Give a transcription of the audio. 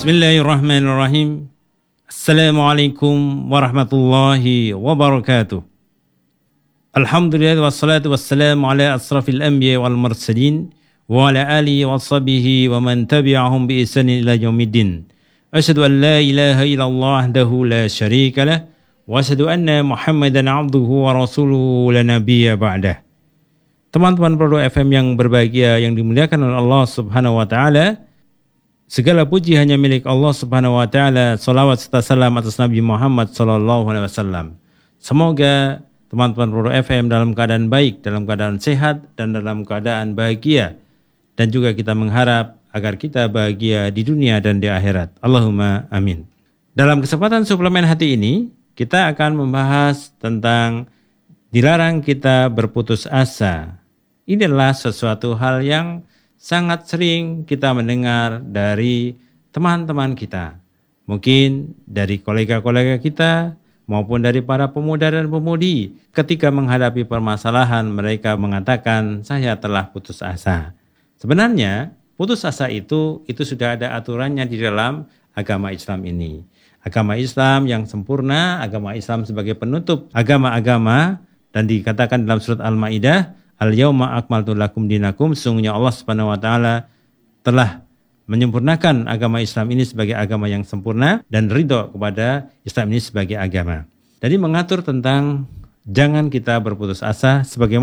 Bismillahirrahmanirrahim. Assalamualaikum warahmatullahi wabarakatuh. Alhamdulillah wassalatu wassalamu ala asrafil anbiya wal mursalin wa ala alihi wa sahbihi wa man tabi'ahum bi ihsanin ila yaumiddin. Asyhadu an la ilaha illallah wahdahu la syarika lah wa asyhadu anna Muhammadan abduhu wa rasuluhu la nabiyya ba'dah. Teman-teman Prodo FM yang berbahagia yang dimuliakan oleh Allah Subhanahu wa taala, segala puji hanya milik Allah Subhanahu wa taala. Salawat serta salam atas Nabi Muhammad sallallahu alaihi wasallam. Semoga teman-teman Prodo FM dalam keadaan baik, dalam keadaan sehat dan dalam keadaan bahagia, dan juga kita mengharap agar kita bahagia di dunia dan di akhirat. Allahumma amin. Dalam kesempatan suplemen hati ini, kita akan membahas tentang dilarang kita berputus asa. Ini adalah sesuatu hal yang sangat sering kita mendengar dari teman-teman kita. Mungkin dari kolega-kolega kita maupun dari para pemuda dan pemudi. Ketika menghadapi permasalahan mereka mengatakan saya telah putus asa. Sebenarnya putus asa itu sudah ada aturannya di dalam agama Islam ini. Agama Islam yang sempurna, agama Islam sebagai penutup agama-agama, dan dikatakan dalam surat Al-Maidah, Al-yawma akmaltu lakum dinakum, sesungguhnya Allah Subhanahu wa taala telah menyempurnakan agama Islam ini sebagai agama yang sempurna dan ridho kepada Islam ini sebagai agama. Jadi mengatur tentang jangan kita berputus asa sebagaimana